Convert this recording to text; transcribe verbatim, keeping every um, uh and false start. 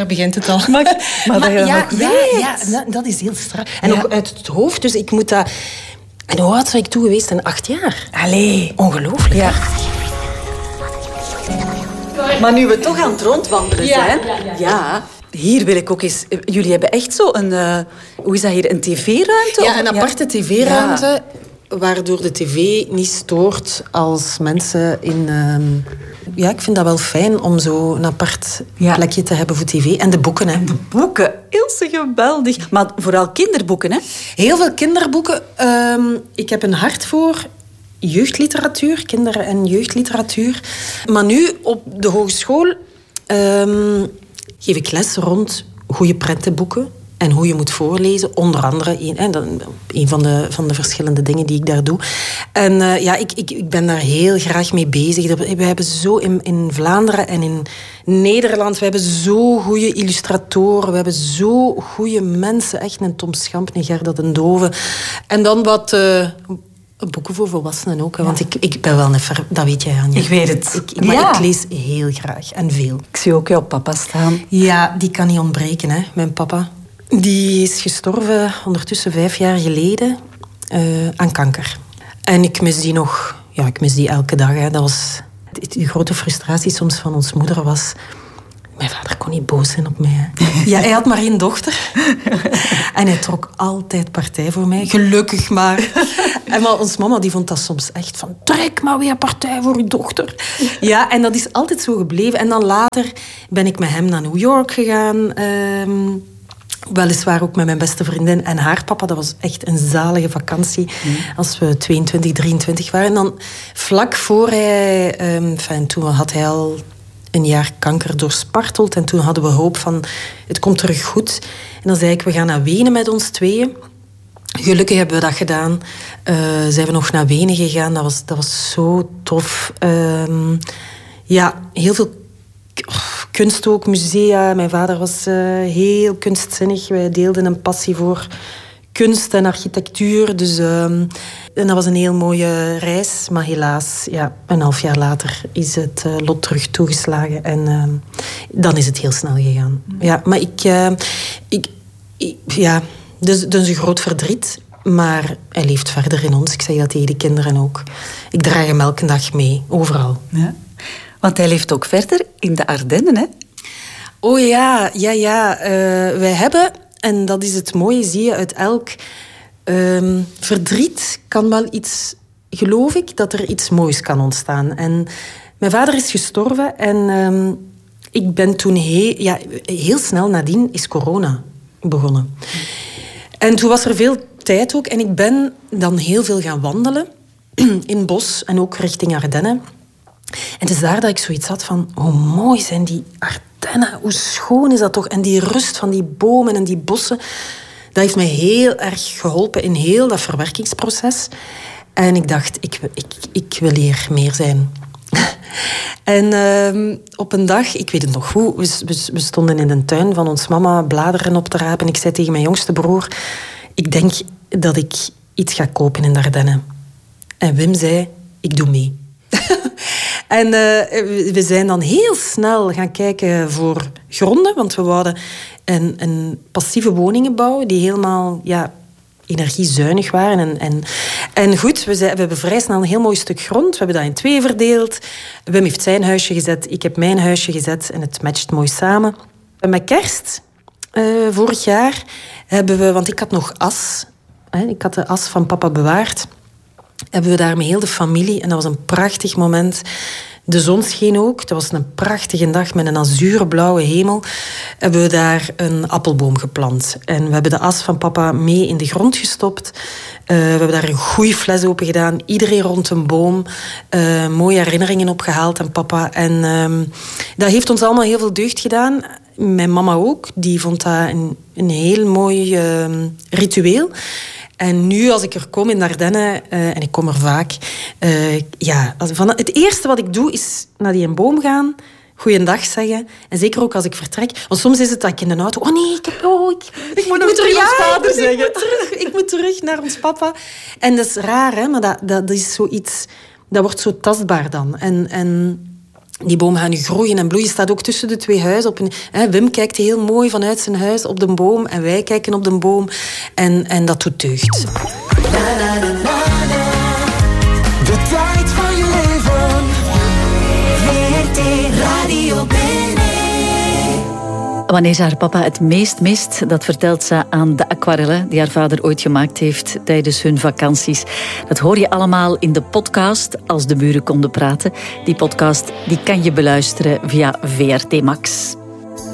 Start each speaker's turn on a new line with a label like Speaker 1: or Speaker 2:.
Speaker 1: daar begint het al.
Speaker 2: Maar, maar, maar dat je
Speaker 1: ja,
Speaker 2: nog
Speaker 1: ja,
Speaker 2: weet.
Speaker 1: ja, dat, dat is heel strak. En
Speaker 2: Ja.
Speaker 1: ook uit het hoofd, dus ik moet dat... En hoe oud ben ik toen geweest? In acht jaar.
Speaker 2: Allee.
Speaker 1: Ongelooflijk.
Speaker 2: Ja. Maar nu we toch aan het rondwandelen
Speaker 1: Ja,
Speaker 2: zijn...
Speaker 1: ja, ja.
Speaker 2: ja, hier wil ik ook eens... Jullie hebben echt zo een... Uh, hoe is dat hier? Een tv-ruimte?
Speaker 1: Ja, een aparte
Speaker 2: ja.
Speaker 1: tv-ruimte...
Speaker 2: Ja.
Speaker 1: Waardoor de tv niet stoort als mensen in... Um... Ja, ik vind dat wel fijn om zo een apart
Speaker 2: Ja.
Speaker 1: plekje te hebben voor tv. En de boeken, hè.
Speaker 2: De boeken. Ilse, geweldig. Maar vooral kinderboeken, hè?
Speaker 1: Heel veel kinderboeken. Um, ik heb een hart voor jeugdliteratuur, kinder- en jeugdliteratuur. Maar nu op de hogeschool um, geef ik les rond goede prentenboeken en hoe je moet voorlezen. Onder andere, een, hè, dat, een van de, van de verschillende dingen die ik daar doe. En uh, ja, ik, ik, ik ben daar heel graag mee bezig. We hebben zo in, in Vlaanderen en in Nederland, we hebben zo goede illustratoren, we hebben zo goede mensen. Echt een Tom Schamp, een Gerda den Dove. En dan wat... Uh, boeken voor volwassenen ook, hè, want ik, ik ben wel een ver... Dat weet jij, Anja.
Speaker 2: Ik weet het.
Speaker 1: Ik, maar
Speaker 2: ja.
Speaker 1: ik lees heel graag en veel.
Speaker 2: Ik zie ook jouw papa staan.
Speaker 1: Ja, die kan niet ontbreken, hè, mijn papa. Die is gestorven ondertussen vijf jaar geleden uh, aan kanker. En ik mis die nog... Ja, ik mis die elke dag. Hè. Dat was... De grote frustratie soms van ons moeder was... Mijn vader kon niet boos zijn op mij. Hè. Ja, hij had maar één dochter. En hij trok altijd partij voor mij. Gelukkig maar. En maar ons mama die vond dat soms echt van... Trek maar weer partij voor uw dochter. Ja, en dat is altijd zo gebleven. En dan later ben ik met hem naar New York gegaan. Um, weliswaar ook met mijn beste vriendin en haar papa. Dat was echt een zalige vakantie. Mm. Als we tweeëntwintig, drieëntwintig waren. En dan vlak voor hij... Um, enfin, toen had hij al... een jaar kanker doorsparteld. En toen hadden we hoop van, het komt terug goed. En dan zei ik, we gaan naar Wenen met ons tweeën. Gelukkig hebben we dat gedaan. Uh, zijn we nog naar Wenen gegaan. Dat was, dat was zo tof. Um, ja, heel veel kunst ook, musea. Mijn vader was uh, heel kunstzinnig. Wij deelden een passie voor kunst en architectuur. Dus um, en dat was een heel mooie reis. Maar helaas, ja, een half jaar later is het uh, lot terug toegeslagen. En uh, dan is het heel snel gegaan. Ja, maar ik... Uh, ik, ik ja, dus, dus een groot verdriet. Maar hij leeft verder in ons. Ik zeg dat tegen de kinderen ook. Ik draag hem elke dag mee, overal.
Speaker 2: Ja. Want hij leeft ook verder in de Ardennen, hè?
Speaker 1: Oh ja, ja, ja. Uh, wij hebben... En dat is het mooie, zie je uit elk um, verdriet kan wel iets, geloof ik, dat er iets moois kan ontstaan. En mijn vader is gestorven en um, ik ben toen heel, ja, heel snel nadien is corona begonnen. En toen was er veel tijd ook en ik ben dan heel veel gaan wandelen in het bos en ook richting Ardennen. En het is daar dat ik zoiets had van, hoe mooi zijn die Ardennen, hoe schoon is dat toch? En die rust van die bomen en die bossen, dat heeft mij heel erg geholpen in heel dat verwerkingsproces. En ik dacht, ik, ik, ik wil hier meer zijn. En uh, op een dag, ik weet het nog goed, we, we, we stonden in de tuin van ons mama bladeren op te rapen. En ik zei tegen mijn jongste broer, ik denk dat ik iets ga kopen in de Ardennen. En Wim zei, ik doe mee. En uh, we zijn dan heel snel gaan kijken voor gronden, want we wouden een, een passieve woningen bouwen die helemaal ja, energiezuinig waren. En, en, en goed, we, zijn, we hebben vrij snel een heel mooi stuk grond. We hebben dat in twee verdeeld. Wim heeft zijn huisje gezet, ik heb mijn huisje gezet en het matcht mooi samen. En met kerst, uh, vorig jaar, hebben we, want ik had nog as, hè, ik had de as van papa bewaard, hebben we daar met heel de familie, en dat was een prachtig moment. De zon scheen ook. Het was een prachtige dag met een azuurblauwe hemel. Hebben we daar een appelboom geplant. En we hebben de as van papa mee in de grond gestopt. Uh, we hebben daar een goeie fles open gedaan. Iedereen rond een boom. Uh, mooie herinneringen opgehaald aan papa. En uh, dat heeft ons allemaal heel veel deugd gedaan. Mijn mama ook. Die vond dat een, een heel mooi uh, ritueel. En nu, als ik er kom in de Ardennen, uh, en ik kom er vaak... Uh, ja, als, van, het eerste wat ik doe, is naar die boom gaan, goeiedag zeggen. En zeker ook als ik vertrek. Want soms is het dat ik in de auto... Oh nee, ik, heb, oh, ik, ik moet nog terug, ja, vader zeggen. Ik moet terug, ik moet terug naar ons papa. En dat is raar, hè, maar dat, dat is zoiets... Dat wordt zo tastbaar dan. En... en Die boom gaat nu groeien en bloeien. Staat ook tussen de twee huizen. Op een, hè, Wim kijkt heel mooi vanuit zijn huis op de boom. En wij kijken op de boom. En, en dat doet deugd.
Speaker 3: De tijd van je leven. V R T Radio Bene.
Speaker 4: Wanneer ze haar papa het meest mist, dat vertelt ze aan de aquarellen die haar vader ooit gemaakt heeft tijdens hun vakanties. Dat hoor je allemaal in de podcast Als de muren konden praten. Die podcast die kan je beluisteren via V R T Max.